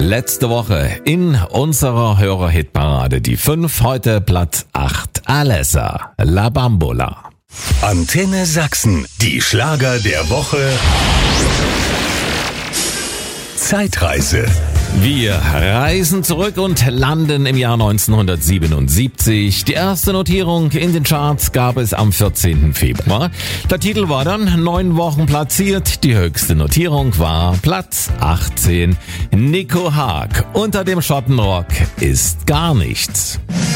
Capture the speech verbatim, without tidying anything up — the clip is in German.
Letzte Woche in unserer Hörerhitparade die fünf, heute Platz acht. Alessa, La Bambola. Antenne Sachsen, die Schlager der Woche. Zeitreise. Wir reisen zurück und landen im Jahr neunzehnhundertsiebenundsiebzig. Die erste Notierung in den Charts gab es am vierzehnten Februar. Der Titel war dann neun Wochen platziert. Die höchste Notierung war Platz achtzehn. Nico Haag, Unter dem Schottenrock ist gar nichts.